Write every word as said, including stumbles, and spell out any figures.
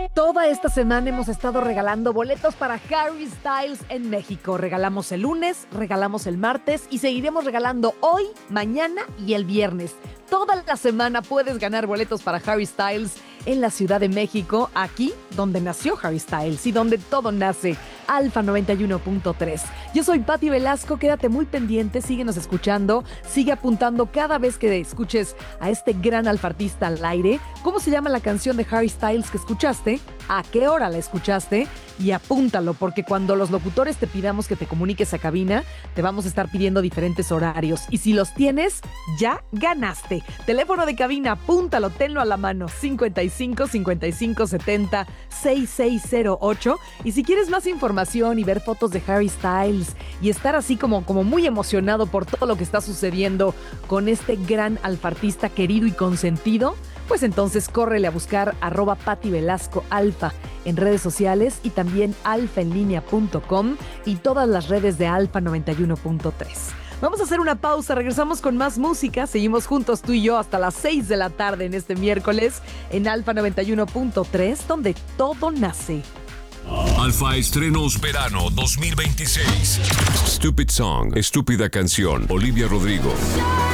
Toda esta semana hemos estado regalando boletos para Harry Styles en México. Regalamos el lunes, regalamos el martes y seguiremos regalando hoy, mañana y el viernes. Toda la semana puedes ganar boletos para Harry Styles en la Ciudad de México, aquí donde nació Harry Styles y donde todo nace, Alfa noventa y uno punto tres. Yo soy Pati Velasco, quédate muy pendiente, síguenos escuchando, sigue apuntando cada vez que escuches a este gran alfartista al aire. ¿Cómo se llama la canción de Harry Styles que escuchaste? ¿A qué hora la escuchaste? Y apúntalo, porque cuando los locutores te pidamos que te comuniques a cabina, te vamos a estar pidiendo diferentes horarios. Y si los tienes, ya ganaste. Teléfono de cabina, apúntalo, tenlo a la mano, cincuenta y cinco, cincuenta y cinco, setenta, sesenta y seis cero ocho. Y si quieres más información y ver fotos de Harry Styles y estar así como, como muy emocionado por todo lo que está sucediendo con este gran alfartista querido y consentido, pues entonces córrele a buscar arroba Pati Velasco Alfa en redes sociales y también alfa en línea punto com y todas las redes de Alfa noventa y uno punto tres. Vamos a hacer una pausa, regresamos con más música, seguimos juntos tú y yo hasta las seis de la tarde en este miércoles en Alfa noventa y uno punto tres, donde todo nace. Alfa Estrenos Verano dos mil veintiséis. Stupid Song, Estúpida Canción, Olivia Rodrigo.